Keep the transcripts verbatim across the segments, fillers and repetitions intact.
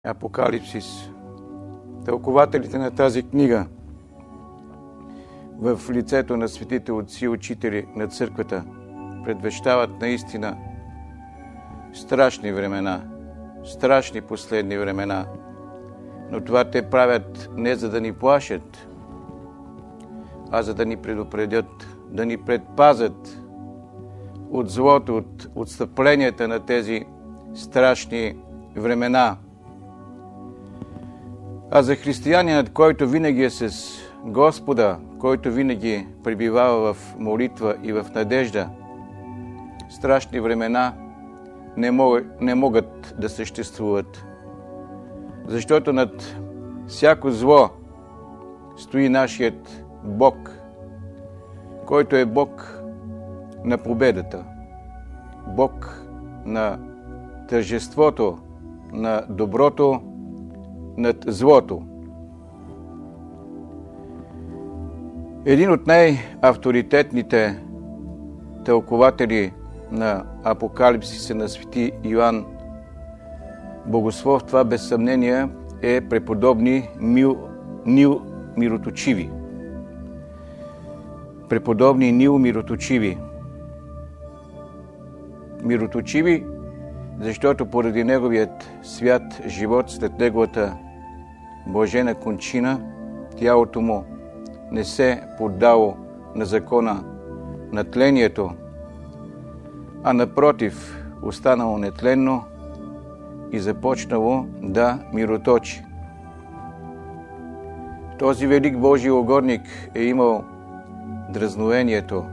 Апокалипсис. Тълкователите на тази книга в лицето на светите отци и учители на църквата предвещават наистина страшни времена, страшни последни времена. Но това те правят не за да ни плашат, а за да ни предупредят, да ни предпазят от злото, от отстъпленията на тези страшни времена. А за християнинът, който винаги е с Господа, който винаги пребивава в молитва и в надежда, страшни времена не могат, не могат да съществуват. Защото над всяко зло стои нашият Бог, който е Бог на победата, Бог на тържеството, на доброто над злото. Един от най-авторитетните тълкователи на Апокалипсиса на свети Йоан Богослов, това без съмнение е преподобни Мил, Нил Мироточиви. Преподобни Нил Мироточиви. Мироточиви, защото поради неговият свят живот, след неговата блажена кончина, тялото му не се поддало на закона на тлението, а напротив, останало нетленно и започнало да мироточи. Този велик Божий угодник е имал дразновението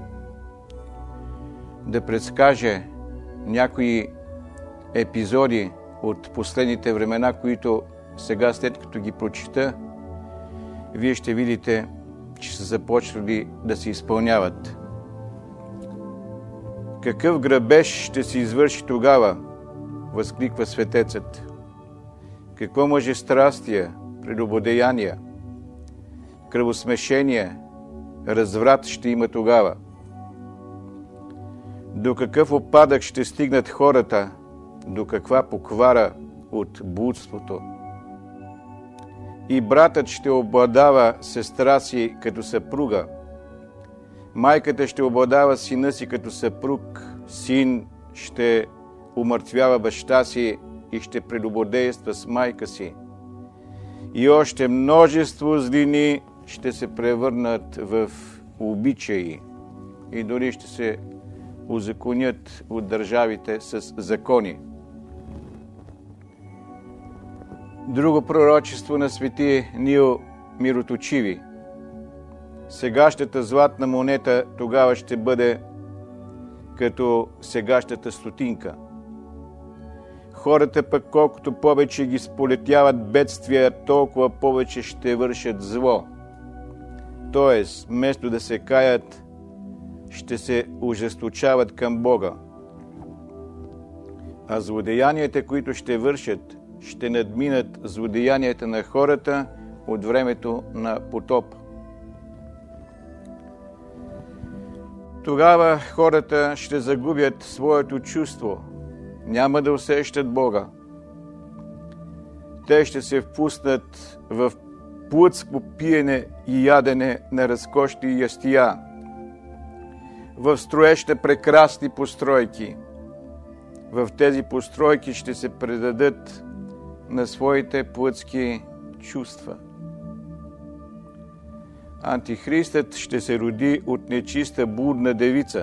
да предскаже някои епизоди от последните времена, които сега, след като ги прочита, вие ще видите, че са започнали да се изпълняват. Какъв грабеж ще се извърши тогава? Възкликва светецът. Какво мъжестрастие, прелюбодеяния, кръвосмешение, разврат ще има тогава? До какъв опадък ще стигнат хората, до каква поквара от блудството? И братът ще обладава сестра си като съпруга, майката ще обладава сина си като съпруг, син ще умъртвява баща си и ще прелюбодейства с майка си. И още множество злини ще се превърнат в обичаи и дори ще се узаконят от държавите с закони. Друго пророчество на свети Нил Мироточиви. Сегашната златна монета тогава ще бъде като сегашната стотинка. Хората пък колкото повече ги сполетяват бедствия, толкова повече ще вършат зло. Тоест, вместо да се каят, ще се ожесточават към Бога. А злодеянията, които ще вършат, ще надминат злодеянията на хората от времето на потоп. Тогава хората ще загубят своето чувство, няма да усещат Бога. Те ще се впуснат в плътско пиене и ядене на разкошни ястия, в строеж на прекрасни постройки. В тези постройки ще се предадат на своите плътски чувства. Антихристът ще се роди от нечиста блудна девица.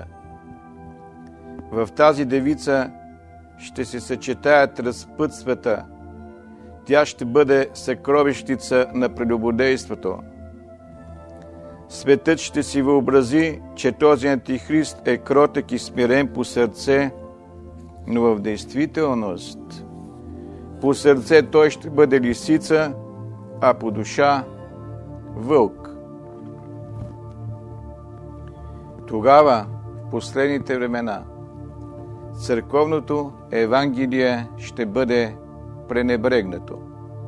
В тази девица ще се съчетаят разпътствата. Тя ще бъде съкровищница на прелюбодейството. Светът ще си въобрази, че този антихрист е кротък и смирен по сърце, но в действителност по сърце той ще бъде лисица, а по душа вълк. Тогава, в последните времена, църковното Евангелие ще бъде пренебрегнато.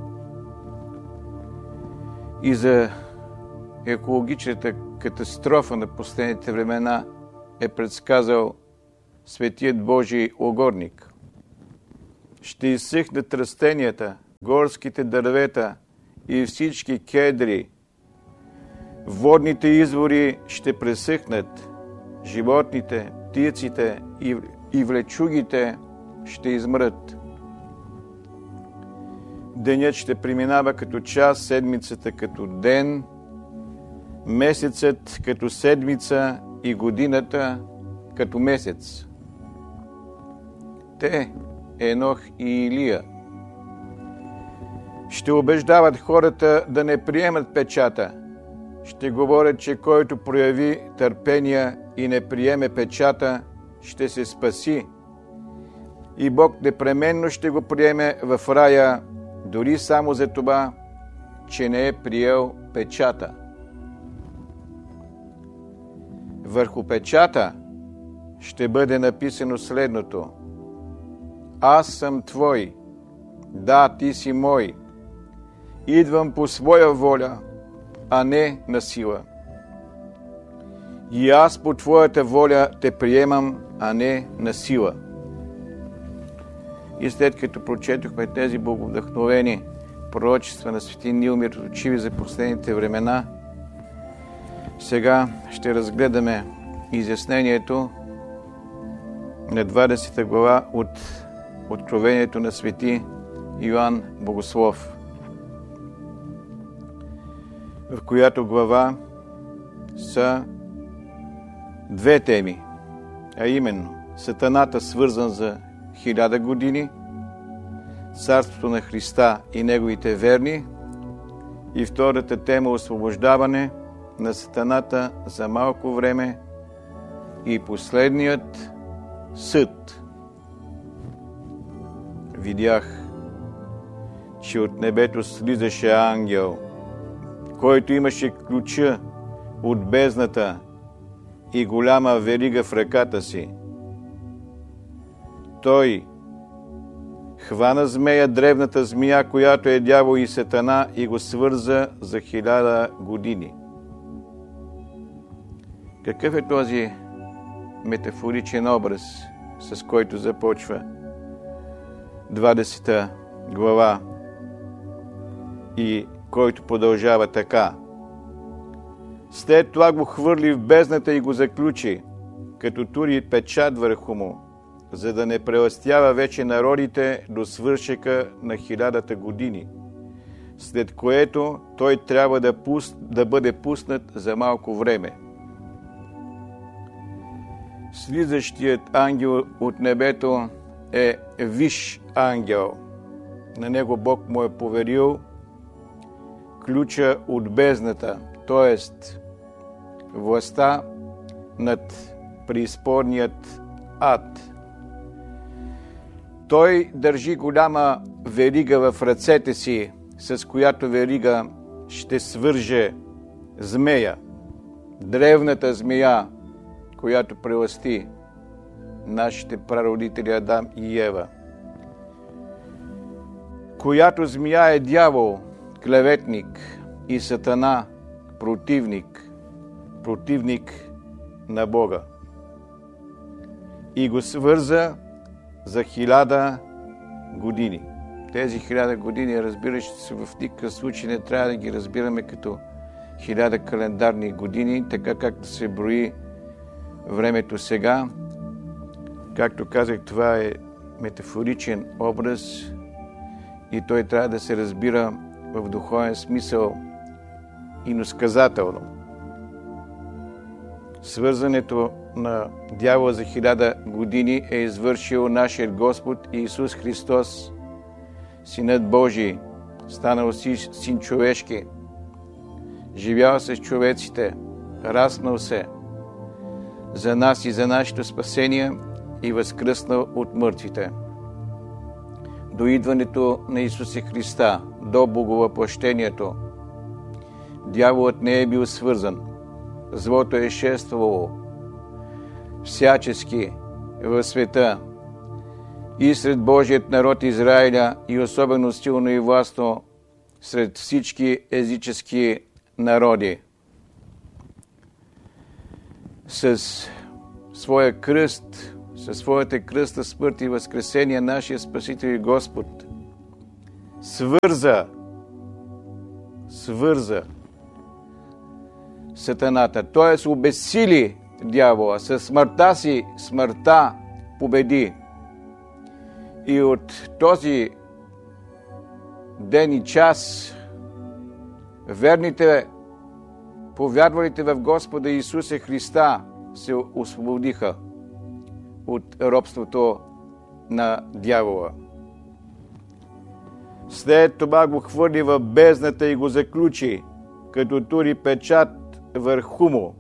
И за екологичната катастрофа на последните времена е предсказал светият Божий угодник. Ще изсъхнат растенията, горските дървета и всички кедри. Водните извори ще пресъхнат, животните, птиците и, и влечугите ще измрат. Денят ще преминава като час, седмицата като ден, месецът като седмица и годината като месец. Те, Енох и Илия, ще убеждават хората да не приемат печата. Ще говорят, че който прояви търпение и не приеме печата, ще се спаси. И Бог непременно ще го приеме в рая, дори само за това, че не е приел печата. Върху печата ще бъде написано следното: Аз съм твой, да, ти си мой. Идвам по своя воля, а не на сила. И аз по твоята воля те приемам, а не на сила. И след като прочетохме тези боговдъхновени пророчества на свети Нил Мироточиви за последните времена, сега ще разгледаме изяснението на двадесета глава от Откровението на свети Йоан Богослов, в която глава са две теми, а именно Сатаната свързан за хиляда години, Царството на Христа и неговите верни, и втората тема освобождаване на Сатаната за малко време и последният съд. Видях, че от небето слизаше ангел, който имаше ключа от бездната и голяма верига в ръката си. Той хвана змея, древната змия, която е дявол и Сатана, и го свърза за хиляда години. Какъв е този метафоричен образ, с който започва двадесета глава и който продължава така? След това го хвърли в бездната и го заключи, като тури печат върху му, за да не прелъстява вече народите до свършека на хилядата години, след което той трябва да, пуст, да бъде пуснат за малко време. Слизащият ангел от небето е висш ангел. На него Бог му е поверил ключа от бездната, т.е. властта над преизподният ад. Той държи голяма верига в ръцете си, с която верига ще свърже змея, древната змия, която прелъсти нашите прародители Адам и Ева. Която змия е дявол, клеветник, и Сатана, противник, противник на Бога. И го свърза за хиляда години. Тези хиляда години, разбираш, в никакъв случай не трябва да ги разбираме като хиляда календарни години, така както се брои времето сега. Както казах, това е метафоричен образ и той трябва да се разбира в духовен смисъл иносказателно. Свързането на дявола за хиляда години е извършил нашият Господ Исус Христос, Синът Божий, станал син човешки, живял с човеците, раснал се за нас и за нашето спасение и възкръснал от мъртвите. До идването на Исуса Христа, до боговъплъщението, дяволът не е бил свързан. Злото е шествало всячески в света и сред Божият народ Израиля, и особено силно и властно сред всички езически народи. С своя кръст, със своята кръста, смърт и възкресение, нашия Спасител и Господ свърза, свърза Сатаната, т.е. обезсили дявола, със смъртта си смъртта победи. И от този ден и час верните, повярвалите в Господа Исуса Христа, се освободиха от робството на дявола. След това го хвърли в бездната и го заключи, като тури печат върху му.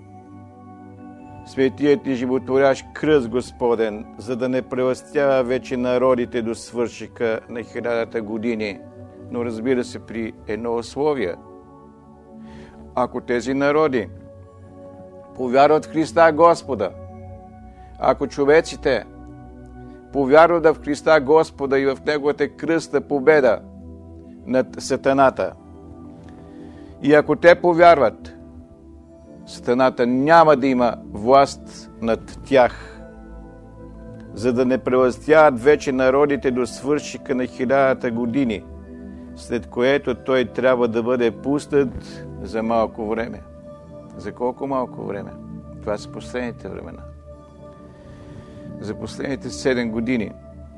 Светият и животворящ кръст Господен, за да не превъстява вече народите до свършика на хилядата години, но разбира се при едно условие. Ако тези народи повярват в Христа Господа, ако човеците повярват в Христа Господа и в Неговата кръстна победа над Сатаната, и ако те повярват, Сатаната няма да има власт над тях, за да не превъзтяват вече народите до свършика на хилядата години, след което той трябва да бъде пуснат за малко време. За колко малко време? Това са последните времена. За последните седем години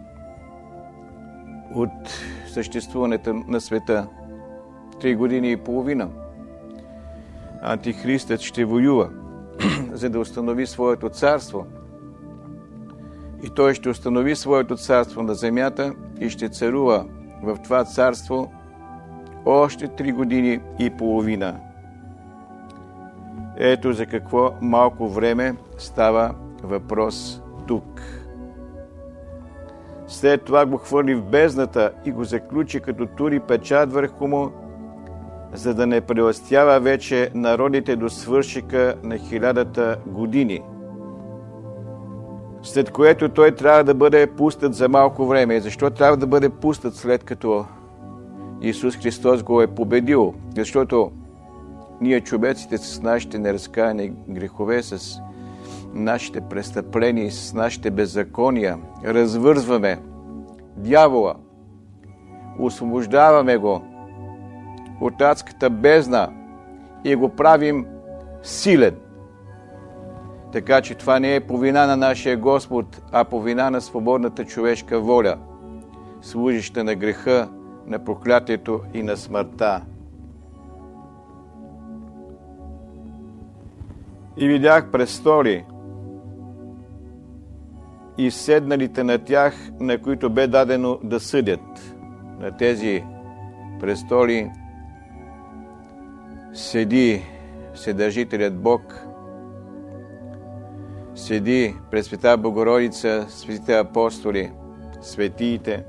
от съществуването на света, три години и половина, Антихристът ще воюва, за да установи своето царство. И той ще установи своето царство на земята и ще царува в това царство още три години и половина. Ето за какво малко време става въпрос тук. След това го хвърли в бездната и го заключи, като тури печат върху му, за да не превъстява вече народите до свършика на хилядата години, след което той трябва да бъде пуснат за малко време. Защо трябва да бъде пуснат, след като Исус Христос го е победил? Защото ние, човеците, с нашите неразкаяни грехове, с нашите престъпления и с нашите беззакония, развързваме дявола, освобождаваме го от адската бездна и го правим силен. Така че това не е по вина на нашия Господ, а по вина на свободната човешка воля, служеща на греха, на проклятието и на смъртта. И видях престоли и седналите на тях, на които бе дадено да съдят. На тези престоли седи Вседържителят Бог, седи Пресвета Богородица, светите апостоли, светиите,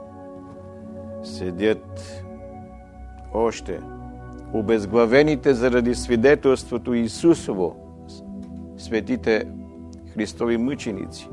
седят още обезглавените заради свидетелството Исусово, светите Христови мъченици.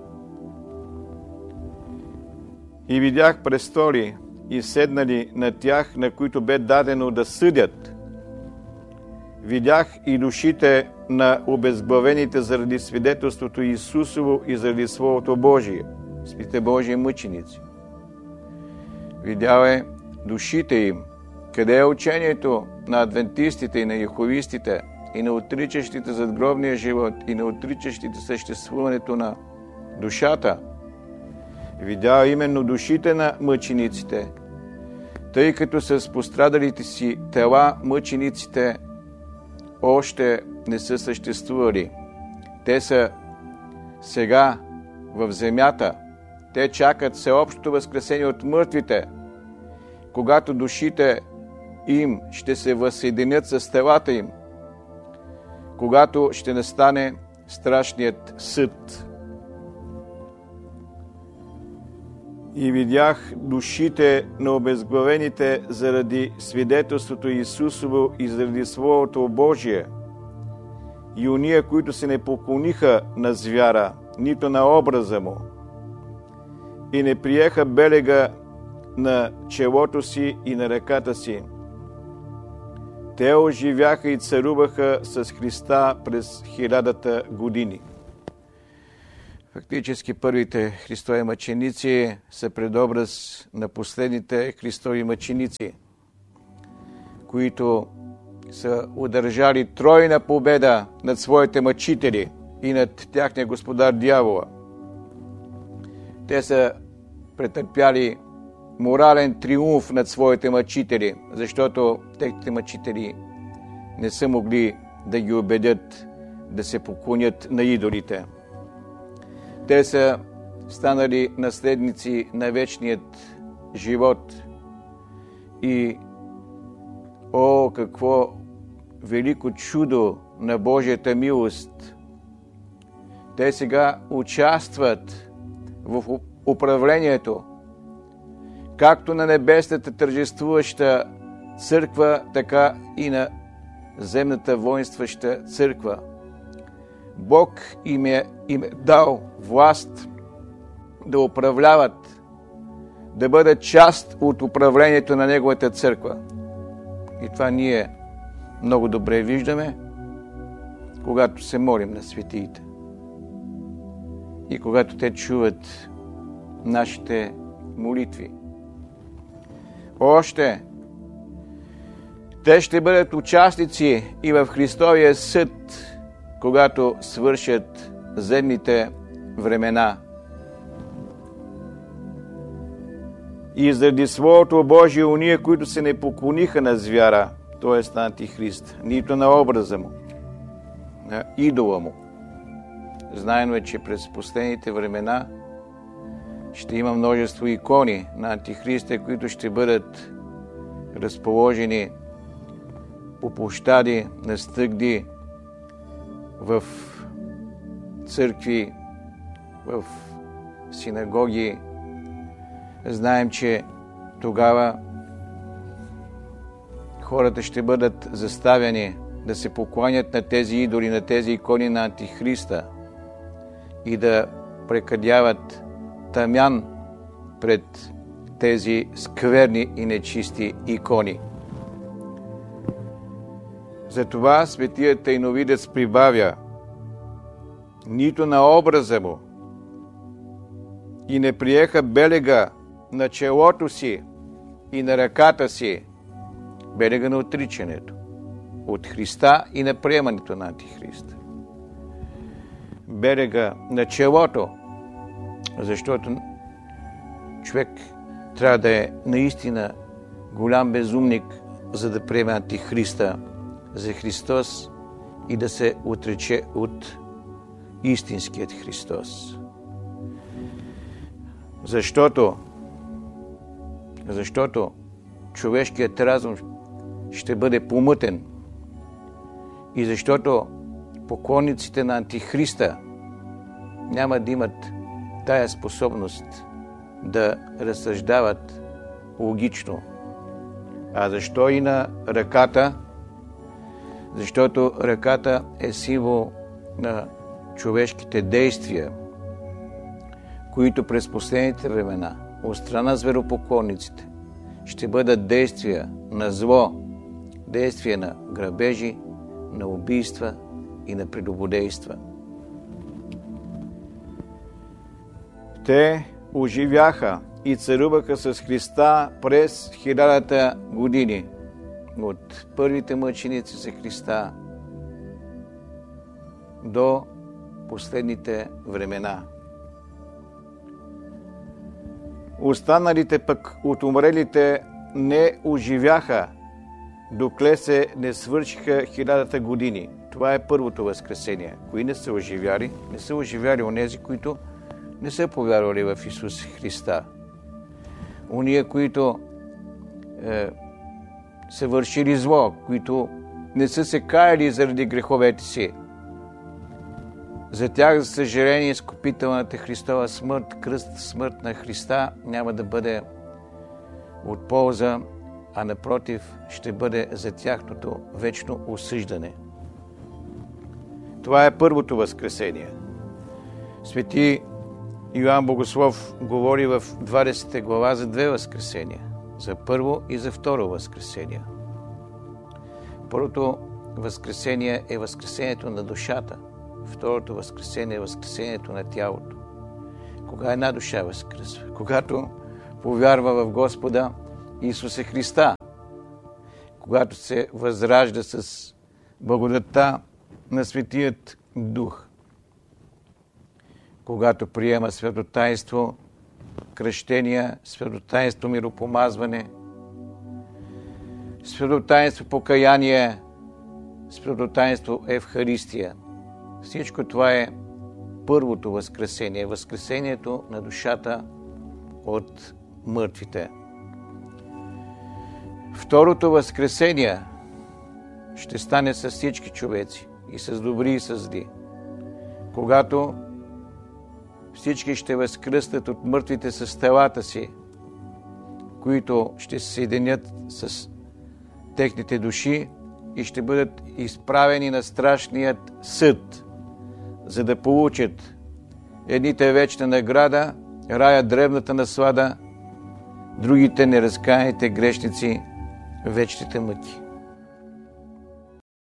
И видях престоли и седнали на тях, на които бе дадено да съдят. Видях и душите на обезглавените заради свидетелството Исусово и заради Словото Божие, светите Божии мъченици. Видял е душите им. Къде е учението на адвентистите и на йеховистите и на отричащите задгробния живот и на отричащите съществуването на душата? Видял именно душите на мъчениците, тъй като с пострадалите си тела мъчениците още не са съществували. Те са сега в земята. Те чакат всеобщото възкресение от мъртвите, когато душите им ще се възсъединят с телата им, когато ще настане страшният съд. И видях душите на обезглавените заради свидетелството Исусово и заради Словото Божие, и уния, които се не поклониха на звяра, нито на образа му, и не приеха белега на челото си и на ръката си. Те оживяха и царуваха с Христа през хилядата години. Фактически първите Христови мъченици са предобраз на последните Христови мъченици, които са удържали тройна победа над своите мъчители и над тяхния господар дявола. Те са претърпяли морален триумф над своите мъчители, защото техните мъчители не са могли да ги убедят да се поклонят на идолите. Те са станали наследници на вечният живот и о, какво велико чудо на Божията милост! Те сега участват в управлението, както на небесната тържествуваща църква, така и на земната воинстваща църква. Бог им е, им е дал власт да управляват, да бъдат част от управлението на Неговата църква. И това ние много добре виждаме, когато се молим на светиите и когато те чуват нашите молитви. Още те ще бъдат участници и в Христовия съд, когато свършат земните времена. И заради своето Божие уния, които се не поклониха на звяра, т.е. на Антихрист, нито на образа му, на идола му. Знаем е, че през последните времена ще има множество икони на Антихриста, които ще бъдат разположени по площади, на стъгди, в църкви, в синагоги. Знаем, че тогава хората ще бъдат заставени да се покланят на тези идоли, на тези икони на Антихриста и да прекъдяват тамян пред тези скверни и нечисти икони. Затова светият тайновидец прибавя: нито на образа му и не приеха белега на челото си и на ръката си, белега на отричането от Христа и на приемането на Антихриста. Белега на челото, защото човек трябва да е наистина голям безумник, за да приеме Антихриста за Христос и да се отрече от истинският Христос. Защото, защото човешкият разум ще бъде помътен и защото поклонниците на Антихриста няма да имат тая способност да разсъждават логично. А защо и на ръката? Защото ръката е символ на човешките действия, които през последните времена от страна зверопоклонниците ще бъдат действия на зло, действия на грабежи, на убийства и на прелюбодейства. Те оживяха и царуваха с Христа през хилядата години. От първите мъченици за Христа до последните времена. Останалите пък от умрелите не оживяха, докле се не свършиха хилядата години. Това е първото възкресение. Кои не са оживяли? Не са оживяли онези, които не са повярвали в Исус Христа. Ония, които е, са вършили зло, които не са се каяли заради греховете си. За тях, за съжаление, изкупителната Христова смърт, кръст, смърт на Христа няма да бъде от полза, а напротив ще бъде за тяхното вечно осъждане. Това е първото възкресение. Свети Йоан Богослов говори в двадесета глава за две възкресения. За първо и за второ възкресение. Първото възкресение е възкресението на душата. Второто възкресение е възкресението на тялото. Кога една душа възкръсва? Когато повярва в Господа Исуса Христа. Когато се възражда с благодатта на Светият Дух. Когато приема светотайство, кръщения, светотайство миропомазване, светотайство покаяние, светотайство Евхаристия. Всичко това е първото възкресение, възкресението на душата от мъртвите. Второто възкресение ще стане с всички човеци, и с добри, и с зли. Когато всички ще възкръстат от мъртвите с телата си, които ще се съединят с техните души и ще бъдат изправени на страшният съд, за да получат едните вечна награда, рая древната наслада, другите неразкаяните грешници вечните мъки.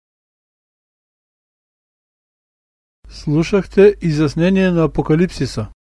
Слушахте изяснение на Апокалипсиса.